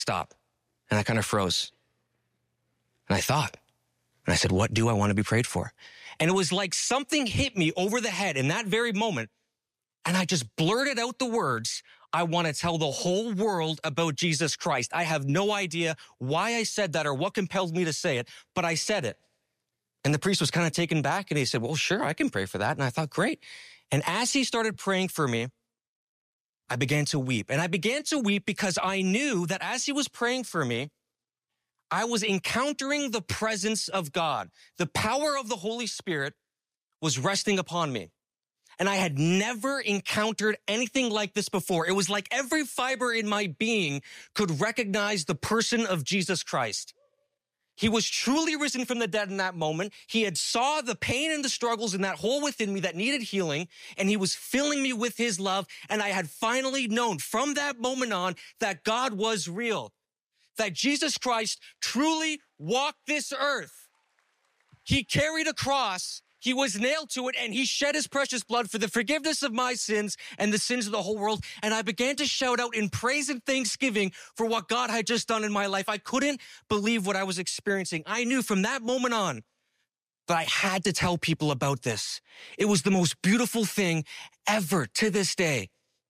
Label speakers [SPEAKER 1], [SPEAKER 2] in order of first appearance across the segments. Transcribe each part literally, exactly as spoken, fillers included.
[SPEAKER 1] stop. And I kind of froze. And I thought, and I said, what do I want to be prayed for? And it was like something hit me over the head in that very moment. And I just blurted out the words, I want to tell the whole world about Jesus Christ. I have no idea why I said that or what compelled me to say it, but I said it. And the priest was kind of taken back and he said, well, sure, I can pray for that. And I thought, great. And as he started praying for me, I began to weep. And I began to weep because I knew that as he was praying for me, I was encountering the presence of God. The power of the Holy Spirit was resting upon me. And I had never encountered anything like this before. It was like every fiber in my being could recognize the person of Jesus Christ. He was truly risen from the dead in that moment. He had saw the pain and the struggles in that hole within me that needed healing, and he was filling me with his love. And I had finally known from that moment on that God was real, that Jesus Christ truly walked this earth. He carried a cross. He was nailed to it, and he shed his precious blood for the forgiveness of my sins and the sins of the whole world. And I began to shout out in praise and thanksgiving for what God had just done in my life. I couldn't believe what I was experiencing. I knew from that moment on that I had to tell people about this. It was the most beautiful thing ever to this day.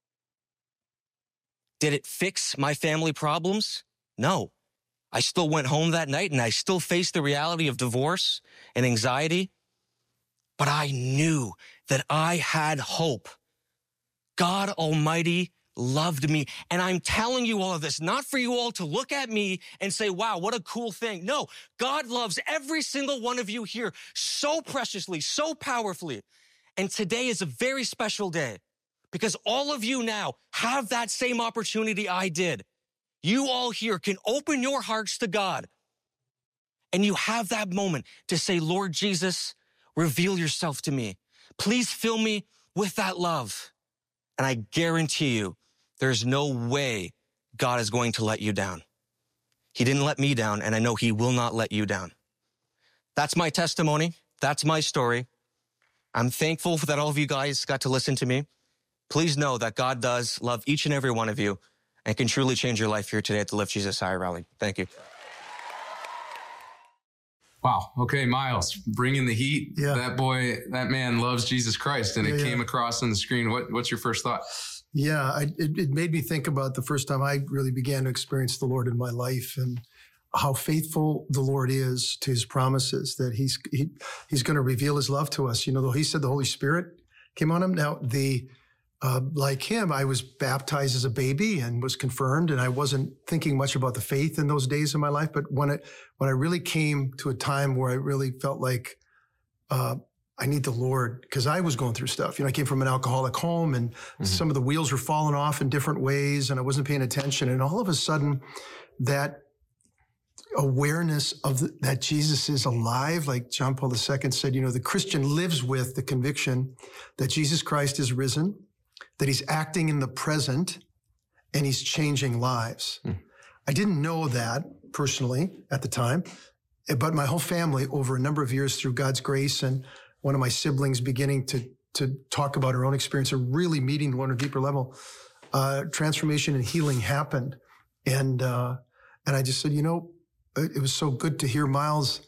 [SPEAKER 1] Did it fix my family problems? No. I still went home that night, and I still faced the reality of divorce and anxiety. But I knew that I had hope. God Almighty loved me. And I'm telling you all of this, not for you all to look at me and say, wow, what a cool thing. No, God loves every single one of you here so preciously, so powerfully. And today is a very special day because all of you now have that same opportunity I did. You all here can open your hearts to God. And you have that moment to say, Lord Jesus, reveal yourself to me. Please fill me with that love. And I guarantee you, there's no way God is going to let you down. He didn't let me down, and I know he will not let you down. That's my testimony. That's my story. I'm thankful that all of you guys got to listen to me. Please know that God does love each and every one of you and can truly change your life here today at the Lift Jesus High Rally. Thank you.
[SPEAKER 2] Wow. Okay, Miles, bringing the heat.
[SPEAKER 3] Yeah.
[SPEAKER 2] That boy, that man loves Jesus Christ, and
[SPEAKER 3] yeah,
[SPEAKER 2] it
[SPEAKER 3] yeah.
[SPEAKER 2] came across on the screen. What, what's your first thought?
[SPEAKER 3] Yeah, I, it, it made me think about the first time I really began to experience the Lord in my life and how faithful the Lord is to his promises, that he's he, he's going to reveal his love to us. You know, he said the Holy Spirit came on him. Now, the uh, like him, I was baptized as a baby and was confirmed, and I wasn't thinking much about the faith in those days of my life. But when it when I really came to a time where I really felt like uh, I need the Lord, because I was going through stuff. You know, I came from an alcoholic home, and mm-hmm. some of the wheels were falling off in different ways, and I wasn't paying attention. And all of a sudden, that awareness of the, that Jesus is alive, like John Paul the Second said, you know, the Christian lives with the conviction that Jesus Christ is risen, that he's acting in the present, and he's changing lives. Mm. I didn't know that personally at the time, but my whole family over a number of years through God's grace and one of my siblings beginning to, to talk about her own experience and really meeting one on a deeper level, uh, transformation and healing happened. And, uh, and I just said, you know, it, it was so good to hear Miles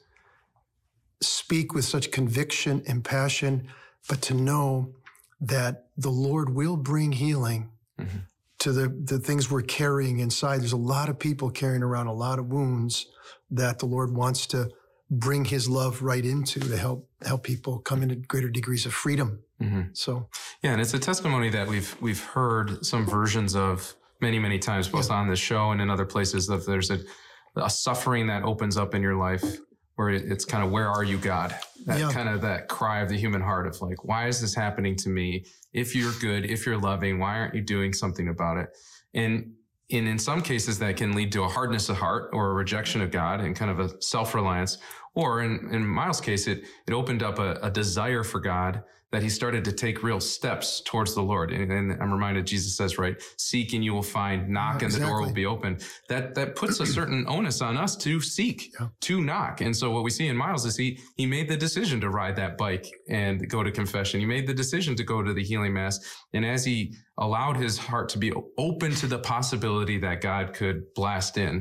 [SPEAKER 3] speak with such conviction and passion, but to know that the Lord will bring healing mm-hmm. to the, the things we're carrying inside. There's a lot of people carrying around a lot of wounds that the Lord wants to bring his love right into to help help people come into greater degrees of freedom. Mm-hmm. So,
[SPEAKER 2] yeah, and it's a testimony that we've we've heard some versions of many, many times, both yeah. on this show and in other places, that there's a, a suffering that opens up in your life where it's kind of, where are you, God? That yeah. kind of that cry of the human heart of like, why is this happening to me? If you're good, if you're loving, why aren't you doing something about it? And And in some cases, that can lead to a hardness of heart or a rejection of God and kind of a self-reliance. Or in, in Miles' case, it, it opened up a, a desire for God that he started to take real steps towards the Lord. And, and I'm reminded, Jesus says, right, seek and you will find, knock yeah, and exactly. the door will be open. That that puts a certain onus on us to seek, yeah. to knock. And so what we see in Miles is he he made the decision to ride that bike and go to confession. He made the decision to go to the healing mass. And as he allowed his heart to be open to the possibility that God could blast in,